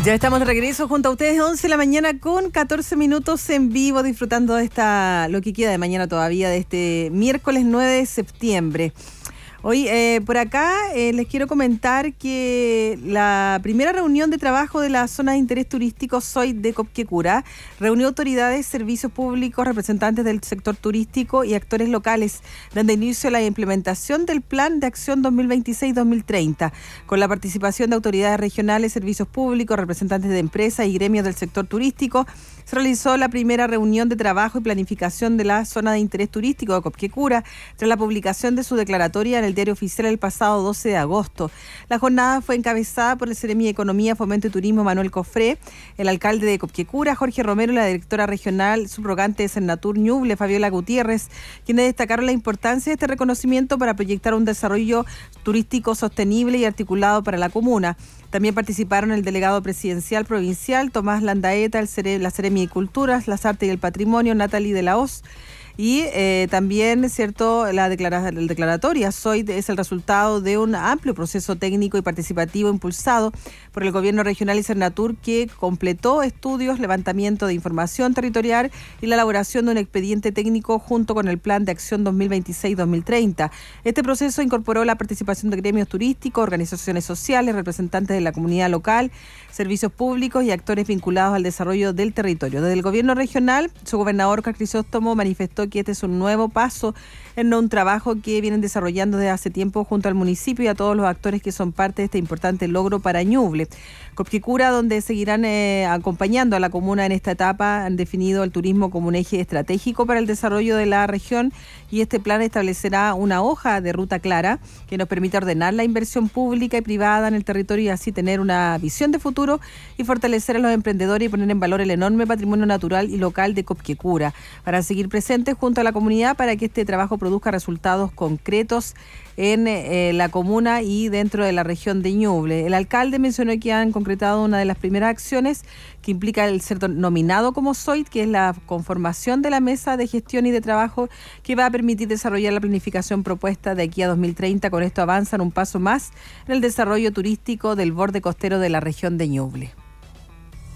Ya estamos de regreso junto a ustedes, 11 de la mañana con 14 minutos en vivo, disfrutando de lo que queda de mañana todavía, de este miércoles 9 de septiembre. Hoy, por acá, les quiero comentar que la primera reunión de trabajo de la zona de interés turístico SOIT de Copquecura reunió autoridades, servicios públicos, representantes del sector turístico y actores locales, dando inicio a la implementación del Plan de Acción 2026-2030, con la participación de autoridades regionales, servicios públicos, representantes de empresas y gremios del sector turístico. Se realizó la primera reunión de trabajo y planificación de la zona de interés turístico de Copquecura tras la publicación de su declaratoria en el Diario Oficial el pasado 12 de agosto. La jornada fue encabezada por el Seremi de Economía, Fomento y Turismo Manuel Cofré, el alcalde de Copquecura, Jorge Romero, y la directora regional subrogante de Senatur Ñuble, Fabiola Gutiérrez, quienes destacaron la importancia de este reconocimiento para proyectar un desarrollo turístico sostenible y articulado para la comuna. También participaron el delegado presidencial provincial, Tomás Landaeta, la Seremi de Culturas, las Artes y el Patrimonio, Natalie de la Hoz. Y también, ¿cierto?, la declaratoria SOIT es el resultado de un amplio proceso técnico y participativo impulsado por el Gobierno Regional y Senatur, que completó estudios, levantamiento de información territorial y la elaboración de un expediente técnico junto con el Plan de Acción 2026-2030. Este proceso incorporó la participación de gremios turísticos, organizaciones sociales, representantes de la comunidad local, servicios públicos y actores vinculados al desarrollo del territorio. Desde el Gobierno Regional, su gobernador Oscar Crisóstomo manifestó que este es un nuevo paso en un trabajo que vienen desarrollando desde hace tiempo junto al municipio y a todos los actores que son parte de este importante logro para Ñuble. Copquecura, donde seguirán acompañando a la comuna en esta etapa, han definido el turismo como un eje estratégico para el desarrollo de la región, y este plan establecerá una hoja de ruta clara que nos permite ordenar la inversión pública y privada en el territorio y así tener una visión de futuro y fortalecer a los emprendedores y poner en valor el enorme patrimonio natural y local de Copquecura, para seguir presentes junto a la comunidad para que este trabajo produzca resultados concretos en la comuna y dentro de la región de Ñuble. El alcalde mencionó que han concretado una de las primeras acciones que implica el ser nominado como SOIT, que es la conformación de la mesa de gestión y de trabajo que va a permitir desarrollar la planificación propuesta de aquí a 2030. Con esto avanzan un paso más en el desarrollo turístico del borde costero de la región de Ñuble.